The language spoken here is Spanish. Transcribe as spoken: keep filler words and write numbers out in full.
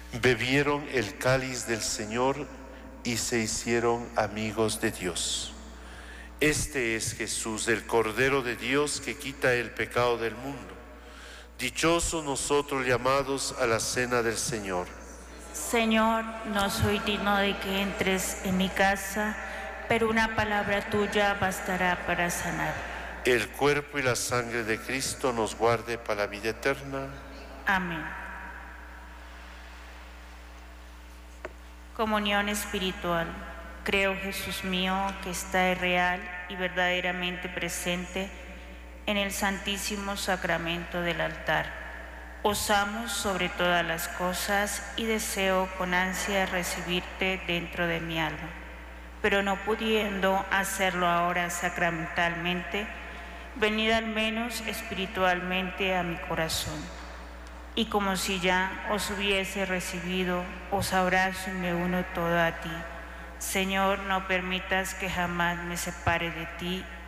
Bebieron el cáliz del Señor y se hicieron amigos de Dios. Este es Jesús, el Cordero de Dios que quita el pecado del mundo. Dichosos nosotros llamados a la cena del Señor. Señor, no soy digno de que entres en mi casa, pero una palabra tuya bastará para sanar. El cuerpo y la sangre de Cristo nos guarde para la vida eterna. Amén. Comunión espiritual. Creo, Jesús mío, que está real y verdaderamente presente en el Santísimo Sacramento del altar. Os amo sobre todas las cosas y deseo con ansia recibirte dentro de mi alma, pero no pudiendo hacerlo ahora sacramentalmente, venid al menos espiritualmente a mi corazón. Y como si ya os hubiese recibido, os abrazo y me uno todo a ti. Señor, no permitas que jamás me separe de ti.